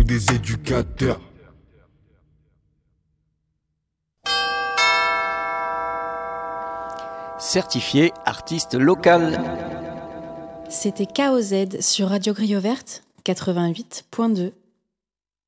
des éducateurs. Certifié artiste local. C'était KOZ sur Radio Grille Verte 88.2.